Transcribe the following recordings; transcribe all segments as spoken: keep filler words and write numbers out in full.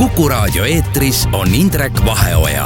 Kuku Raadio eetris on Indrek Vaheoja.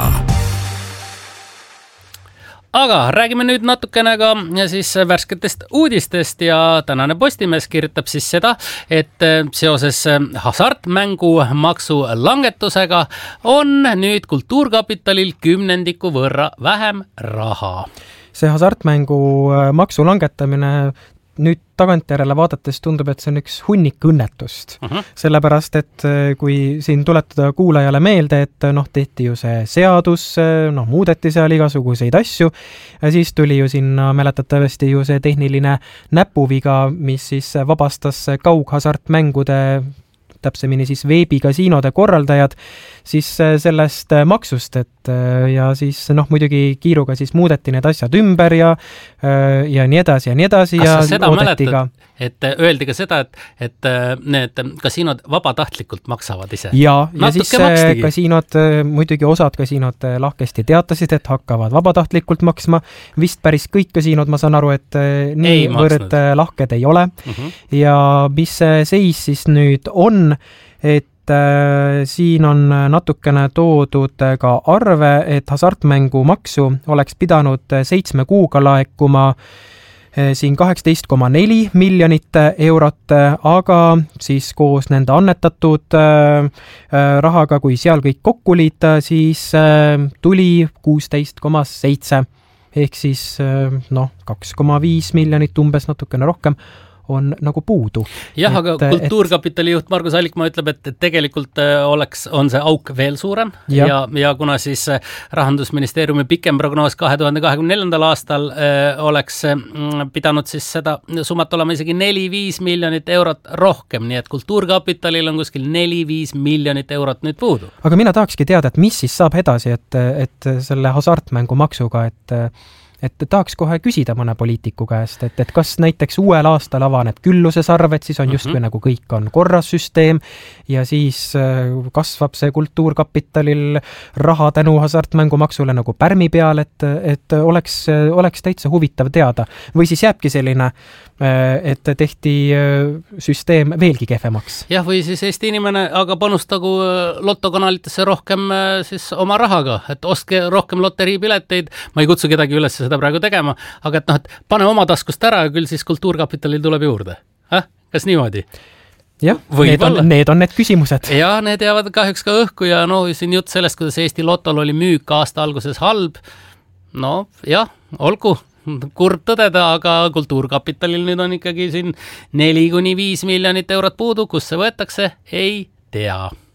Aga räägime nüüd natukene ka siis värsketest uudistest ja tänane Postimees kirjutab siis seda, et seoses hasartmängu maksu langetusega on nüüd Kultuurkapitalil kümnendiku võrra vähem raha. See hasartmängu maksu langetamine nüüd tagantjärele vaadates tundub, et see on üks hunnik õnnetust. Uh-huh. Sellepärast, et kui siin tuletada kuulajale meelde, et noh, tehti ju see seadus, noh, muudeti seal igasuguseid asju, ja siis tuli ju sinna mäletatavasti ju see tehniline näpuviga, mis siis vabastas kaughasartmängude täpsemini siis veebikasiinode korraldajad siis sellest maksust, et ja siis noh, muidugi kiiruga siis muudeti need asjad ümber ja, ja nii edasi ja nii edasi. Kas sa seda mäletad, ka... et öeldi ka seda, et, et need kasiinod vabatahtlikult maksavad ise? Ja, ja siis makstigi. Kasiinod, muidugi osad kasiinod lahkesti teatasid, et hakkavad vabatahtlikult maksma. Vist päris kõik kasiinod, ma saan aru, et nii võrd lahked ei ole. Uh-huh. Ja mis seis siis nüüd on, et äh, siin on natukene toodud ka arve, et hasartmängu maksu oleks pidanud seitsme kuuga laekuma äh, siin kaheksateist koma neli miljonit eurot, aga siis koos nende annetatud äh, rahaga, kui seal kõik kokku liita, siis äh, tuli kuusteist koma seitse ehk siis äh, noh, kaks koma viis miljonit umbes natukene rohkem on nagu puudu. Jah, et, aga Kultuurkapitali juht Margus Allikmaa ütleb, et tegelikult oleks, on see auk veel suurem ja, ja, ja kuna siis Rahandusministeeriumi pikem prognoos kahe tuhande kahekümne neljandal aastal äh, oleks äh, pidanud siis seda summat olema isegi neli viis miljonit eurot rohkem, nii et Kultuurkapitalil on kuskil neli viis miljonit eurot nüüd puudu. Aga mina tahakski teada, et mis siis saab edasi, et, et selle hasartmängu maksuga, et et tahaks kohe küsida mõne poliitiku käest, et, et kas näiteks uuel aastal avaneb küllusesarv, et siis on justkui mm-hmm. nagu kõik on korras süsteem ja siis kasvab see Kultuurkapitalil raha tänu hasartmängumaksule nagu pärmi peal, et, et oleks, oleks täitsa huvitav teada. Või siis jääbki selline, et tehti süsteem veelgi kehvemaks. Jah, või siis Eesti inimene aga panustagu lotokanalitesse rohkem siis oma rahaga, et ostke rohkem loteriipileteid, ma ei kutsu kedagi üles seda praegu tegema, aga et noh, et pane oma taskust ära ja küll siis Kultuurkapitalil tuleb juurde. Häh? Kas niimoodi? Jah, need on, need on need küsimused. Ja need jäävad kahjuks ka õhku ja no siin jutt sellest, kuidas Eesti Lotol oli müük aasta alguses halb. No jah, olgu. Kurb tõdeda, aga Kultuurkapitalil nüüd on ikkagi siin neli kuni viis miljonit eurot puudu, kus see võetakse, ei tea.